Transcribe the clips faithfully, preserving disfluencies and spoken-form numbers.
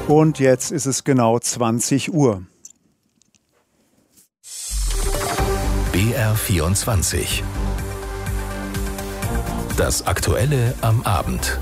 Und jetzt ist es genau zwanzig Uhr. B R vierundzwanzig. Das Aktuelle am Abend.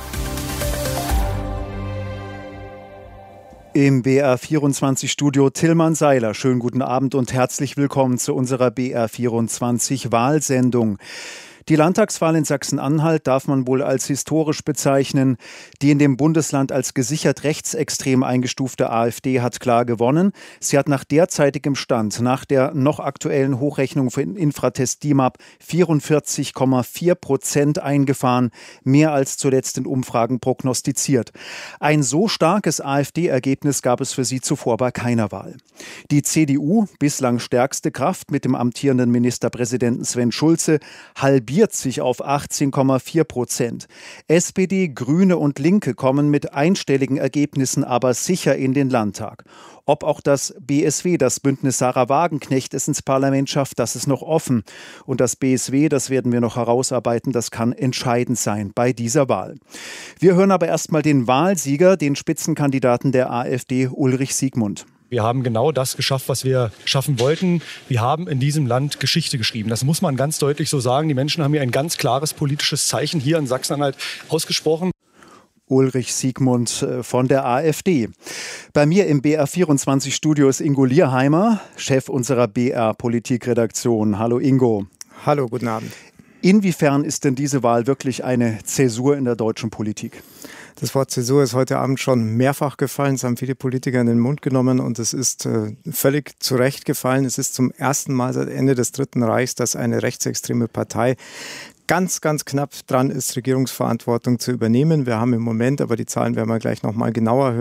Im B R vierundzwanzig Studio Tilman Seiler. Schönen guten Abend und herzlich willkommen zu unserer B R vierundzwanzig Wahlsendung. Die Landtagswahl in Sachsen-Anhalt darf man wohl als historisch bezeichnen. Die in dem Bundesland als gesichert rechtsextrem eingestufte AfD hat klar gewonnen. Sie hat nach derzeitigem Stand, nach der noch aktuellen Hochrechnung für Infratest D I M A P vierundvierzig Komma vier Prozent eingefahren, mehr als zuletzt in Umfragen prognostiziert. Ein so starkes AfD-Ergebnis gab es für sie zuvor bei keiner Wahl. Die C D U, bislang stärkste Kraft mit dem amtierenden Ministerpräsidenten Sven Schulze, halbiert sich auf achtzehn Komma vier Prozent. S P D, Grüne und Linke kommen mit einstelligen Ergebnissen aber sicher in den Landtag. Ob auch das B S W, das Bündnis Sarah Wagenknecht, es ins Parlament schafft, das ist noch offen. Und das B S W, das werden wir noch herausarbeiten, das kann entscheidend sein bei dieser Wahl. Wir hören aber erstmal den Wahlsieger, den Spitzenkandidaten der AfD, Ulrich Siegmund. Wir haben genau das geschafft, was wir schaffen wollten. Wir haben in diesem Land Geschichte geschrieben. Das muss man ganz deutlich so sagen. Die Menschen haben hier ein ganz klares politisches Zeichen hier in Sachsen-Anhalt ausgesprochen. Ulrich Siegmund von der AfD. Bei mir im B R vierundzwanzig Studio ist Ingo Lierheimer, Chef unserer B R-Politikredaktion. Hallo Ingo. Hallo, guten Abend. Inwiefern ist denn diese Wahl wirklich eine Zäsur in der deutschen Politik? Das Wort Zäsur ist heute Abend schon mehrfach gefallen. Es haben viele Politiker in den Mund genommen und es ist äh, völlig zu Recht gefallen. Es ist zum ersten Mal seit Ende des Dritten Reichs, dass eine rechtsextreme Partei ganz, ganz knapp dran ist, Regierungsverantwortung zu übernehmen. Wir haben im Moment, aber die Zahlen werden wir gleich noch mal genauer